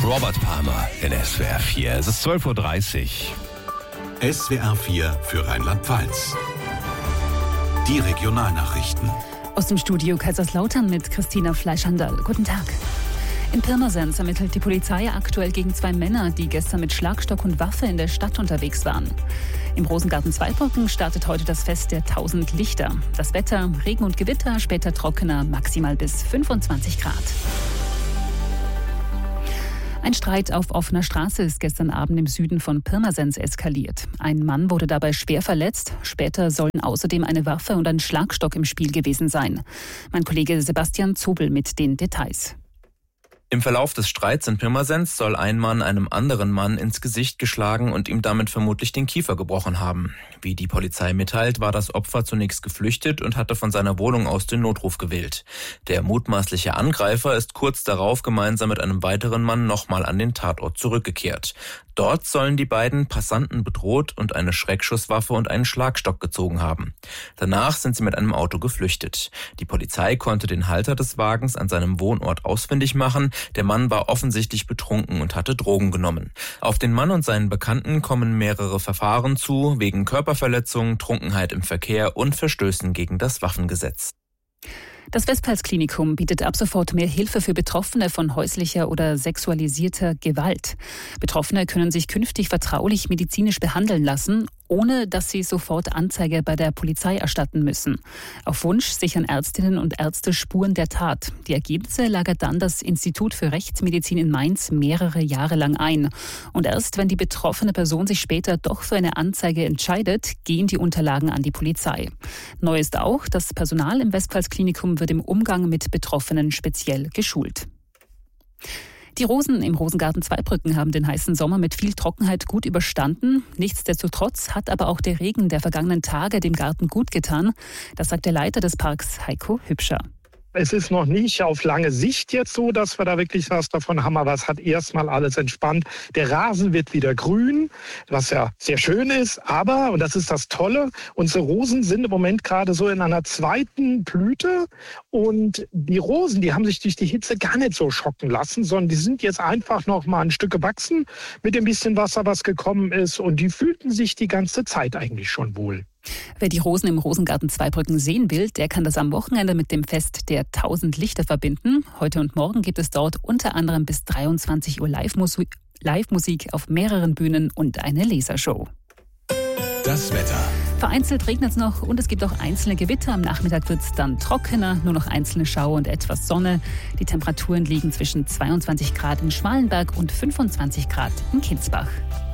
Robert Palmer in SWR 4. Es ist 12.30 Uhr. SWR 4 für Rheinland-Pfalz. Die Regionalnachrichten. Aus dem Studio Kaiserslautern mit Christina Fleischhandel. Guten Tag. In Pirmasens ermittelt die Polizei aktuell gegen 2 Männer, die gestern mit Schlagstock und Waffe in der Stadt unterwegs waren. Im Rosengarten Zweibrücken startet heute das Fest der 1000 Lichter. Das Wetter, Regen und Gewitter, später trockener, maximal bis 25 Grad. Ein Streit auf offener Straße ist gestern Abend im Süden von Pirmasens eskaliert. Ein Mann wurde dabei schwer verletzt. Später sollen außerdem eine Waffe und ein Schlagstock im Spiel gewesen sein. Mein Kollege Sebastian Zobel mit den Details. Im Verlauf des Streits in Pirmasens soll ein Mann einem anderen Mann ins Gesicht geschlagen und ihm damit vermutlich den Kiefer gebrochen haben. Wie die Polizei mitteilt, war das Opfer zunächst geflüchtet und hatte von seiner Wohnung aus den Notruf gewählt. Der mutmaßliche Angreifer ist kurz darauf gemeinsam mit einem weiteren Mann nochmal an den Tatort zurückgekehrt. Dort sollen die beiden Passanten bedroht und eine Schreckschusswaffe und einen Schlagstock gezogen haben. Danach sind sie mit einem Auto geflüchtet. Die Polizei konnte den Halter des Wagens an seinem Wohnort ausfindig machen. Der Mann war offensichtlich betrunken und hatte Drogen genommen. Auf den Mann und seinen Bekannten kommen mehrere Verfahren zu, wegen Körperverletzung, Trunkenheit im Verkehr und Verstößen gegen das Waffengesetz. Das Westpfalz-Klinikum bietet ab sofort mehr Hilfe für Betroffene von häuslicher oder sexualisierter Gewalt. Betroffene können sich künftig vertraulich medizinisch behandeln lassen, ohne dass sie sofort Anzeige bei der Polizei erstatten müssen. Auf Wunsch sichern Ärztinnen und Ärzte Spuren der Tat. Die Ergebnisse lagert dann das Institut für Rechtsmedizin in Mainz mehrere Jahre lang ein. Und erst wenn die betroffene Person sich später doch für eine Anzeige entscheidet, gehen die Unterlagen an die Polizei. Neu ist auch, das Personal im Westpfalz-Klinikum wird im Umgang mit Betroffenen speziell geschult. Die Rosen im Rosengarten Zweibrücken haben den heißen Sommer mit viel Trockenheit gut überstanden. Nichtsdestotrotz hat aber auch der Regen der vergangenen Tage dem Garten gut getan. Das sagt der Leiter des Parks, Heiko Hübscher. Es ist noch nicht auf lange Sicht jetzt so, dass wir da wirklich was davon haben, aber es hat erstmal alles entspannt. Der Rasen wird wieder grün, was ja sehr schön ist, aber, und das ist das Tolle, unsere Rosen sind im Moment gerade so in einer zweiten Blüte und die Rosen, die haben sich durch die Hitze gar nicht so schocken lassen, sondern die sind jetzt einfach noch mal ein Stück gewachsen mit dem bisschen Wasser, was gekommen ist und die fühlten sich die ganze Zeit eigentlich schon wohl. Wer die Rosen im Rosengarten Zweibrücken sehen will, der kann das am Wochenende mit dem Fest der 1000 Lichter verbinden. Heute und morgen gibt es dort unter anderem bis 23 Uhr Live-Musik auf mehreren Bühnen und eine Lasershow. Das Wetter. Vereinzelt regnet es noch und es gibt auch einzelne Gewitter. Am Nachmittag wird es dann trockener, nur noch einzelne Schauer und etwas Sonne. Die Temperaturen liegen zwischen 22 Grad in Schmalenberg und 25 Grad in Kinsbach.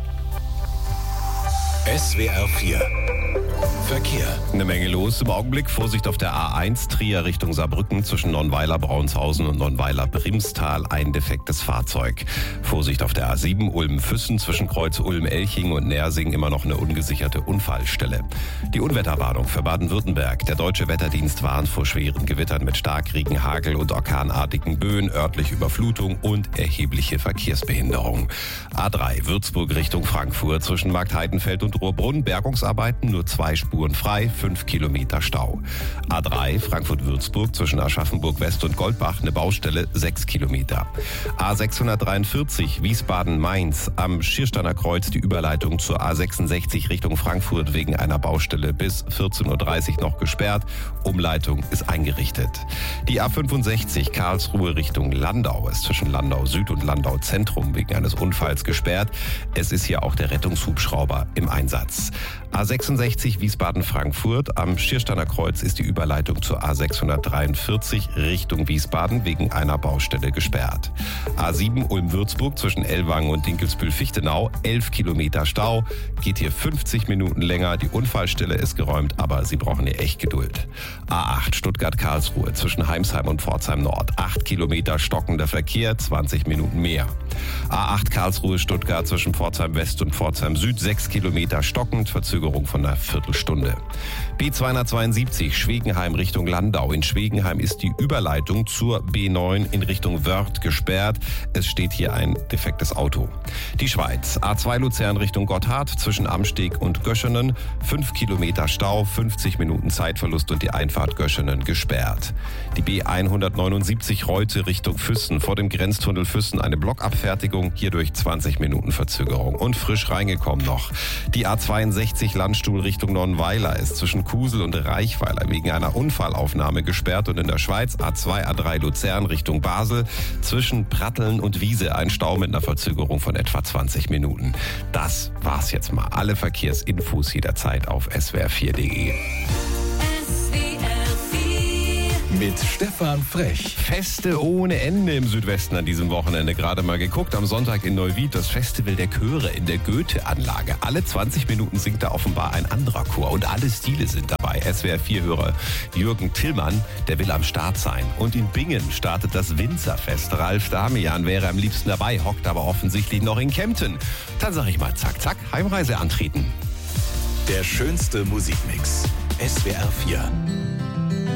SWR 4 Verkehr. Eine Menge los im Augenblick. Vorsicht auf der A1 Trier Richtung Saarbrücken zwischen Nonnweiler Braunshausen und Nonnweiler Brimstal. Ein defektes Fahrzeug. Vorsicht auf der A7 Ulm-Füssen zwischen Kreuz Ulm-Elching und Nersing immer noch eine ungesicherte Unfallstelle. Die Unwetterwarnung für Baden-Württemberg. Der Deutsche Wetterdienst warnt vor schweren Gewittern mit Starkregen, Hagel und orkanartigen Böen, örtlich Überflutung und erhebliche Verkehrsbehinderung. A3 Würzburg Richtung Frankfurt zwischen Marktheidenfeld und Rohrbrunn. Bergungsarbeiten, nur 2 Spuren frei, 5 Kilometer Stau. A3 Frankfurt-Würzburg zwischen Aschaffenburg West und Goldbach, eine Baustelle, 6 Kilometer. A643 Wiesbaden-Mainz am Schiersteiner Kreuz die Überleitung zur A66 Richtung Frankfurt wegen einer Baustelle bis 14.30 Uhr noch gesperrt. Umleitung ist eingerichtet. Die A65 Karlsruhe Richtung Landau ist zwischen Landau Süd und Landau Zentrum wegen eines Unfalls gesperrt. Es ist hier auch der Rettungshubschrauber im Einsatz. A66 Wiesbaden-Frankfurt. Am Schiersteiner Kreuz ist die Überleitung zur A643 Richtung Wiesbaden wegen einer Baustelle gesperrt. A7 Ulm-Würzburg zwischen Ellwangen und Dinkelsbühl-Fichtenau. 11 Kilometer Stau. Geht hier 50 Minuten länger. Die Unfallstelle ist geräumt, aber Sie brauchen hier echt Geduld. A8 Stuttgart-Karlsruhe zwischen Heimsheim und Pforzheim Nord. 8 Kilometer stockender Verkehr, 20 Minuten mehr. A8 Karlsruhe-Stuttgart zwischen Pforzheim West und Pforzheim Süd. 6 Kilometer stockend, Verzögerung von einer Viertelstunde. Viertelstunde. B272 Schwegenheim Richtung Landau. In Schwegenheim ist die Überleitung zur B9 in Richtung Wörth gesperrt. Es steht hier ein defektes Auto. Die Schweiz. A2 Luzern Richtung Gotthard zwischen Amsteg und Göschenen. 5 Kilometer Stau, 50 Minuten Zeitverlust und die Einfahrt Göschenen gesperrt. Die B179 Reute Richtung Füssen. Vor dem Grenztunnel Füssen eine Blockabfertigung. Hierdurch 20 Minuten Verzögerung. Und frisch reingekommen noch. Die A62 Landstuhl Richtung Nonnweiler ist zwischen Kusel und Reichweiler wegen einer Unfallaufnahme gesperrt und in der Schweiz A2, A3 Luzern Richtung Basel zwischen Pratteln und Wiese ein Stau mit einer Verzögerung von etwa 20 Minuten. Das war's jetzt mal. Alle Verkehrsinfos jederzeit auf swr4.de. Mit Stefan Frech. Feste ohne Ende im Südwesten an diesem Wochenende. Gerade mal geguckt, am Sonntag in Neuwied das Festival der Chöre in der Goethe-Anlage. Alle 20 Minuten singt da offenbar ein anderer Chor und alle Stile sind dabei. SWR4-Hörer Jürgen Tillmann, der will am Start sein. Und in Bingen startet das Winzerfest. Ralf Damian wäre am liebsten dabei, hockt aber offensichtlich noch in Kempten. Dann sag ich mal zack, zack, Heimreise antreten. Der schönste Musikmix. SWR4.